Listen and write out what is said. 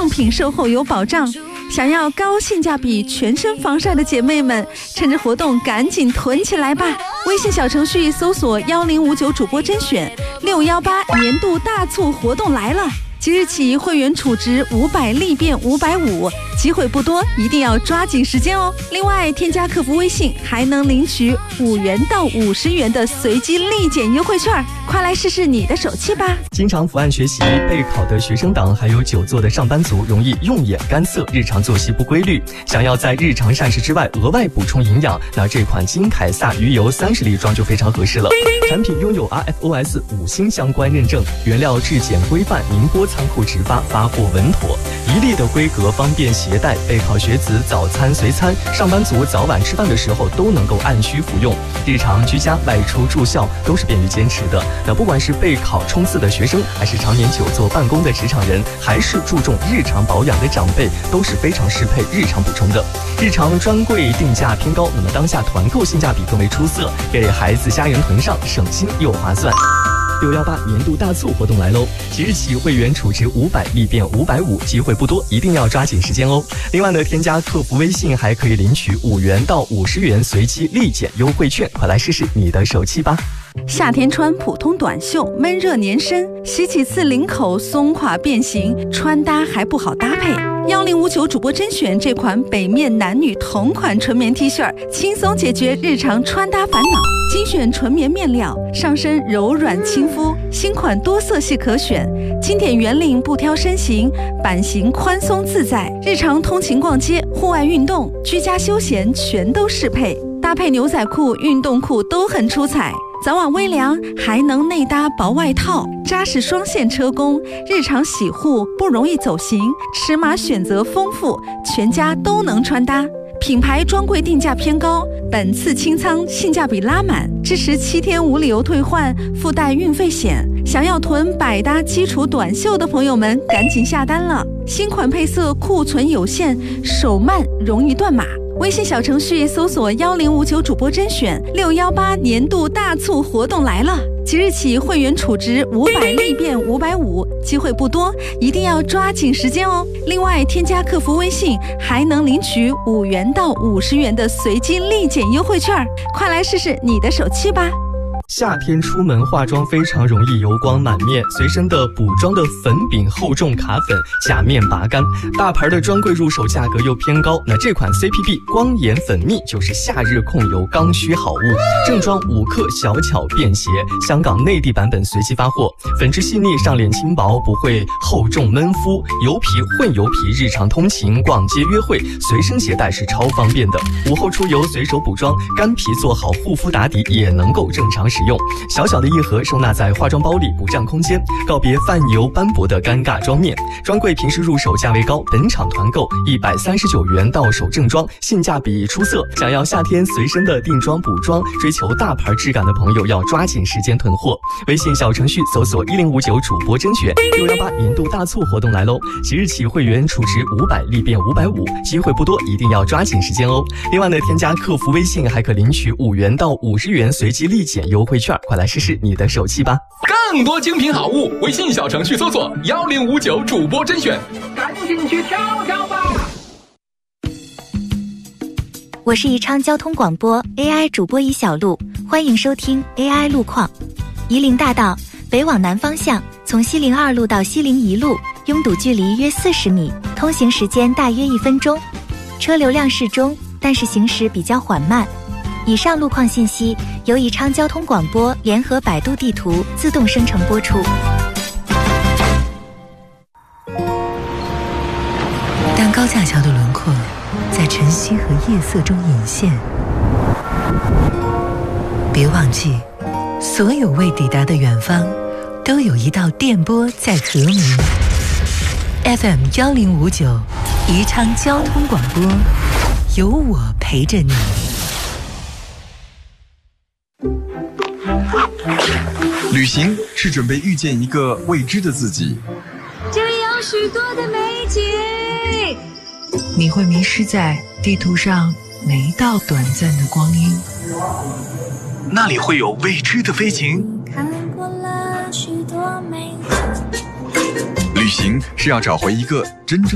用品售后有保障。想要高性价比全身防晒的姐妹们，趁着活动赶紧囤起来吧！微信小程序搜索1059主播甄选618年度大促活动来了，即日起会员储值500立变550，机会不多，一定要抓紧时间哦。另外，添加客服微信还能领取5元到50元的随机立减优惠券，快来试试你的手气吧！ 经常伏案学习、备考的学生党，还有久坐的上班族，容易用眼干涩，日常作息不规律，想要在日常膳食之外额外补充营养，那这款金凯撒鱼油30粒装就非常合适了。产品拥有 RFOS 5星相关认证，原料质检规范，宁波仓库直发，发货稳妥，1粒的规格，方便携带，备考学子早餐随餐，上班族早晚吃饭的时候都能够按需服用，日常居家外出住校都是便于坚持的。那不管是备考冲刺的学生，还是常年久坐办公的职场人，还是注重日常保养的长辈，都是非常适配日常补充的。日常专柜定价偏高，那么当下团购性价比更为出色，给孩子家人囤上，省心又划算。618年度大促活动来喽！即日起会员储值500立变550，机会不多，一定要抓紧时间哦。另外呢，添加客服微信还可以领取5元到50元随机立减优惠券，快来试试你的手气吧！ 夏天穿普通短袖，闷热粘身，洗几次领口松垮变形，穿搭还不好搭配。1059主播甄选这款北面男女同款纯棉 T 恤，轻松解决日常穿搭烦恼。精选纯棉面料，上身柔软亲肤，新款多色系可选，经典圆领不挑身形，版型宽松自在，日常通勤逛街、户外运动、居家休闲全都适配，搭配牛仔裤、运动裤都很出彩。早晚微凉，还能内搭薄外套，扎实双线车工，日常洗护不容易走形，尺码选择丰富，全家都能穿搭。品牌专柜定价偏高，本次清仓性价比拉满，支持7天无理由退换，附带运费险。想要囤百搭基础短袖的朋友们，赶紧下单了！新款配色库存有限，手慢容易断码。微信小程序搜索1059主播甄选618年度大促活动来了，即日起会员储值500立变550，机会不多，一定要抓紧时间哦。另外，添加客服微信还能领取5元到50元的随机立减优惠券，快来试试你的手气吧！ 夏天出门化妆非常容易油光满面，随身的补妆的粉饼厚重卡粉，假面拔干，大牌的专柜入手价格又偏高，那这款 CPB 光眼粉蜜就是夏日控油刚需好物，正装5克小巧便携，香港内地版本随机发货，粉质细腻，上脸轻薄，不会厚重闷肤，油皮混油皮，日常通勤逛街约会随身携带是超方便的，午后出游随手补妆，干皮做好护肤打底也能够正常使用，小小的一盒收纳在化妆包里不占空间，告别泛油斑驳的尴尬妆面。专柜平时入手价位高，本场团购139元到手正装，性价比出色。想要夏天随身的定妆补妆，追求大牌质感的朋友要抓紧时间囤货。微信小程序搜索1059主播甄选618年度大促活动来喽！即日起会员储值500立变550，机会不多，一定要抓紧时间哦。另外呢，添加客服微信还可领取5元到50元随机立减优惠券，快来试试你的手气吧！ 更多精品好物，微信小程序搜索1059主播甄选，赶紧去挑挑吧！ 我是宜昌交通广播 AI 主播宜小璐，欢迎收听 AI 路况。夷陵大道北往南方向，从西陵2路到西陵1路，拥堵距离约40米，通行时间大约1分钟，车流量适中，但是行驶比较缓慢。以上路况信息由宜昌交通广播联合百度地图自动生成播出。 当高架桥的轮廓在晨曦和夜色中隐现，别忘记，所有未抵达的远方都有一道电波在和鸣。FM 1059宜昌交通广播，有我陪着你。 旅行是准备遇见一个未知的自己， 这里有许多的美景， 你会迷失在地图上每一道短暂的光阴， 那里会有未知的飞行。 看过了许多美景， 旅行是要找回一个真正